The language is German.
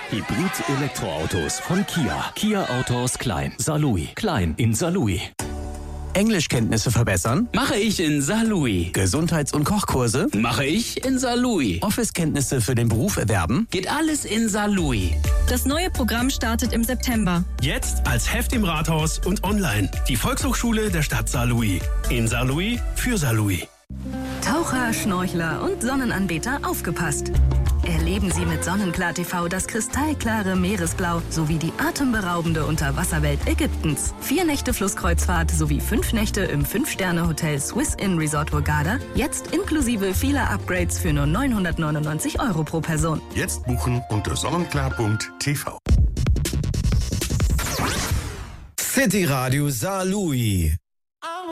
Hybrid-Elektroautos von Kia. Kia Autos Klein. Saarlouis. Klein in Saarlouis. Englischkenntnisse verbessern? Mache ich in Saarlouis. Gesundheits- und Kochkurse? Mache ich in Saarlouis. Office-Kenntnisse für den Beruf erwerben? Geht alles in Saarlouis. Das neue Programm startet im September. Jetzt als Heft im Rathaus und online. Die Volkshochschule der Stadt Saarlouis. In Saarlouis für Saarlouis. Taucher, Schnorchler und Sonnenanbeter, aufgepasst! Erleben Sie mit Sonnenklar TV das kristallklare Meeresblau sowie die atemberaubende Unterwasserwelt Ägyptens. 4 Nächte Flusskreuzfahrt sowie 5 Nächte im 5-Sterne-Hotel Swiss Inn Resort Hurghada. Jetzt inklusive vieler Upgrades für nur 999 € pro Person. Jetzt buchen unter sonnenklar.tv. City Radio Saarlouis.